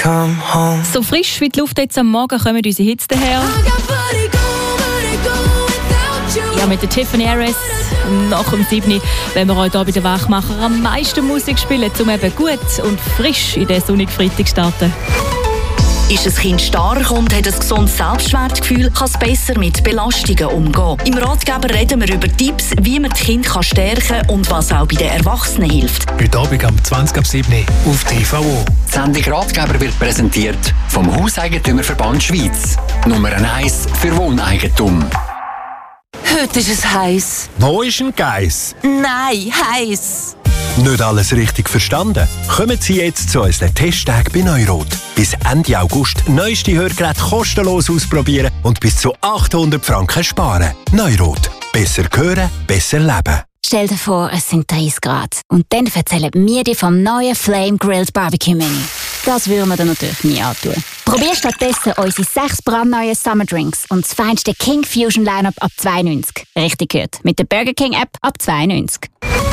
come home. So frisch wie die Luft jetzt am Morgen kommen unsere Hits daher. Ja, mit der Tiffany Harris nach dem 7. wenn wir heute hier bei den Wachmacher am meisten Musik spielen, um eben gut und frisch in den sonnigen Freitag zu starten. Ist ein Kind stark und hat ein gesundes Selbstwertgefühl, kann es besser mit Belastungen umgehen. Im Ratgeber reden wir über Tipps, wie man das Kind stärken kann und was auch bei den Erwachsenen hilft. Heute Abend am 20.07. auf TVO. Die Sendung Ratgeber wird präsentiert vom Hauseigentümerverband Schweiz. Nummer 1 für Wohneigentum. Heute ist es heiß. Wo ist ein Geiss? Nein, heiß. Nicht alles richtig verstanden? Kommen Sie jetzt zu unseren Testtagen bei Neurot. Bis Ende August neueste Hörgeräte kostenlos ausprobieren und bis zu 800 Franken sparen. Neurot. Besser hören, besser leben. Stell dir vor, es sind 30 Grad. Und dann erzählen wir dir vom neuen Flame Grilled Barbecue Menü. Das würden wir dir natürlich nie antun. Probier stattdessen unsere 6 brandneuen Summer Drinks und das feinste King Fusion Lineup ab 92. Richtig gehört. Mit der Burger King App ab 92.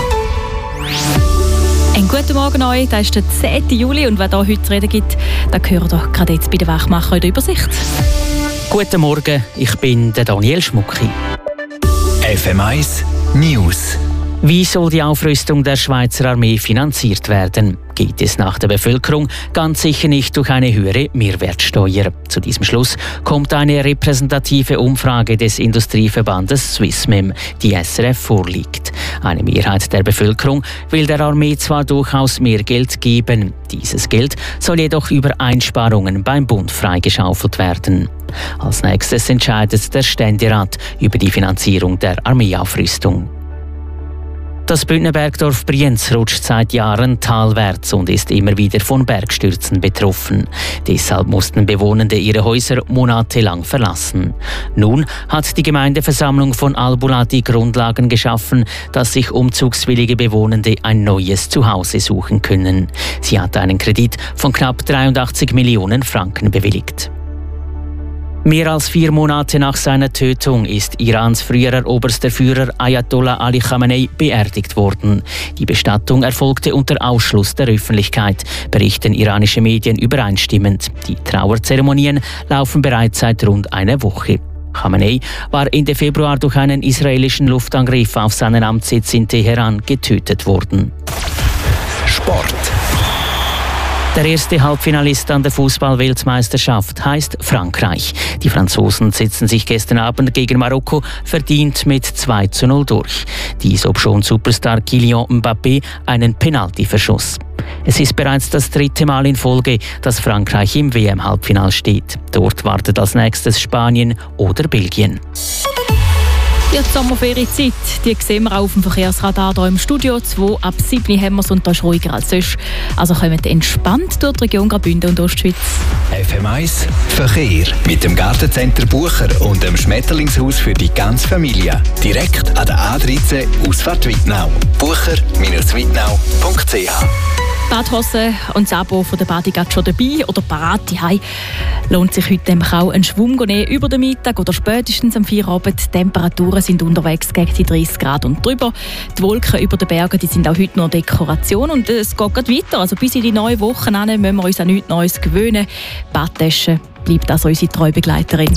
Einen guten Morgen euch, das ist der 10. Juli und wer da heute zu reden gibt, da gehört doch gerade jetzt bei den Wachmacher in der Übersicht. Guten Morgen, ich bin der Daniel Schmucki. FM1 News. Wie soll die Aufrüstung der Schweizer Armee finanziert werden? Geht es nach der Bevölkerung ganz sicher nicht durch eine höhere Mehrwertsteuer. Zu diesem Schluss kommt eine repräsentative Umfrage des Industrieverbandes Swissmem, die SRF vorliegt. Eine Mehrheit der Bevölkerung will der Armee zwar durchaus mehr Geld geben, dieses Geld soll jedoch über Einsparungen beim Bund freigeschaufelt werden. Als nächstes entscheidet der Ständerat über die Finanzierung der Armeeaufrüstung. Das Bündner Bergdorf Brienz rutscht seit Jahren talwärts und ist immer wieder von Bergstürzen betroffen. Deshalb mussten Bewohnende ihre Häuser monatelang verlassen. Nun hat die Gemeindeversammlung von Albula die Grundlagen geschaffen, dass sich umzugswillige Bewohnende ein neues Zuhause suchen können. Sie hat einen Kredit von knapp 83 Millionen Franken bewilligt. Mehr als 4 Monate nach seiner Tötung ist Irans früherer oberster Führer Ayatollah Ali Khamenei beerdigt worden. Die Bestattung erfolgte unter Ausschluss der Öffentlichkeit, berichten iranische Medien übereinstimmend. Die Trauerzeremonien laufen bereits seit rund einer Woche. Khamenei war Ende Februar durch einen israelischen Luftangriff auf seinen Amtssitz in Teheran getötet worden. Sport. Der erste Halbfinalist an der Fußball-Weltmeisterschaft heißt Frankreich. Die Franzosen setzten sich gestern Abend gegen Marokko verdient mit 2:0 durch. Dies obschon Superstar Kylian Mbappé einen Penalty verschoss. Es ist bereits das 3. Mal in Folge, dass Frankreich im WM-Halbfinale steht. Dort wartet als nächstes Spanien oder Belgien. Ja, die Sommerferienzeit, die sehen wir auch auf dem Verkehrsradar hier im Studio. 2 ab 7 haben wir es und da ist ruhiger als sonst. Also kommt entspannt durch die Region Graubünden und Ostschweiz. FM1 Verkehr mit dem Gartencenter Bucher und dem Schmetterlingshaus für die ganze Familie. Direkt an der A13 Ausfahrt Wittnau. bucher-wittnau.ch. Badhose und das Abo von der Badigast schon dabei oder parat daheim. Lohnt sich heute nämlich auch einen Schwung nehmen über den Mittag oder spätestens am Feierabend. Die Temperaturen sind unterwegs gegen die 30 Grad und drüber. Die Wolken über den Bergen die sind auch heute nur Dekoration und es geht gerade weiter. Also bis in die neue Woche müssen wir uns an nichts Neues gewöhnen. Badtasche bleibt also unsere treue Begleiterin.